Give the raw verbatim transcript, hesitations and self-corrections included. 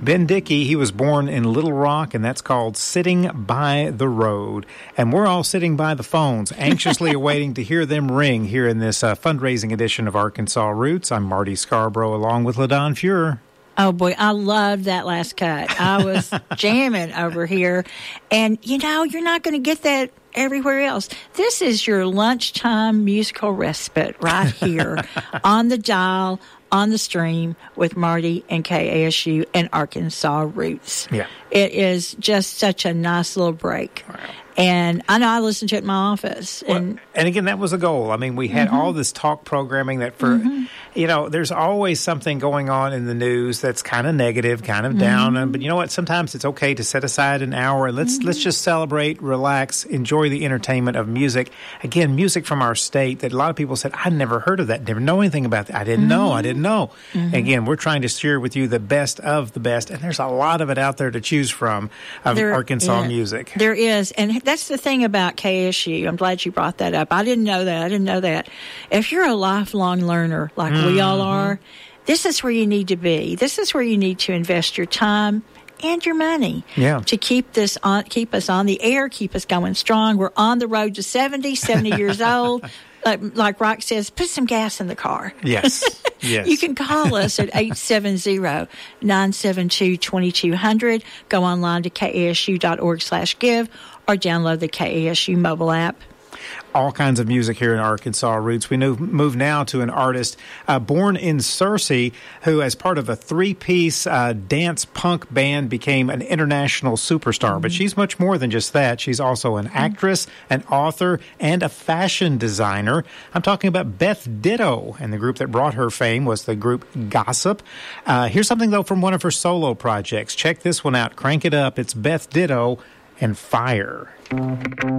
Ben Dickey, he was born in Little Rock, and that's called Sitting by the Road. And we're all sitting by the phones, anxiously awaiting to hear them ring here in this uh, fundraising edition of Arkansas Roots. I'm Marty Scarborough, along with LaDon Fuhrer. Oh, boy, I loved that last cut. I was jamming over here. And, you know, you're not going to get that everywhere else. This is your lunchtime musical respite right here on the dial, on the stream with Marty and K A S U and Arkansas Roots. Yeah. It is just such a nice little break. Wow. And I know I listened to it in my office. And well, and again, that was a goal. I mean, we had mm-hmm. all this talk programming that for, mm-hmm. you know, there's always something going on in the news that's kind of negative, kind of mm-hmm. down. But you know what? Sometimes it's okay to set aside an hour and let's, mm-hmm. let's just celebrate, relax, enjoy the entertainment of music. Again, music from our state that a lot of people said, I never heard of that, never know anything about that. I didn't mm-hmm. know, I didn't know. Mm-hmm. Again, we're trying to share with you the best of the best. And there's a lot of it out there to choose from of there, Arkansas yeah, music. There is. And that's the thing about K S U. I'm glad you brought that up. I didn't know that. I didn't know that. If you're a lifelong learner like mm-hmm. we all are, this is where you need to be. This is where you need to invest your time and your money yeah. to keep this on, keep us on the air, keep us going strong. We're on the road to seventy, seventy years old. Like, like Rock says, put some gas in the car. Yes, yes. You can call us at eight seven zero, nine seven two, two two zero zero. Go online to kasu.org slash give or download the K A S U mobile app. All kinds of music here in Arkansas Roots. We move, move now to an artist uh, born in Searcy who, as part of a three-piece uh, dance punk band, became an international superstar. Mm-hmm. But she's much more than just that. She's also an actress, an author, and a fashion designer. I'm talking about Beth Ditto, and the group that brought her fame was the group Gossip. Uh, here's something, though, from one of her solo projects. Check this one out. Crank it up. It's Beth Ditto and Fire.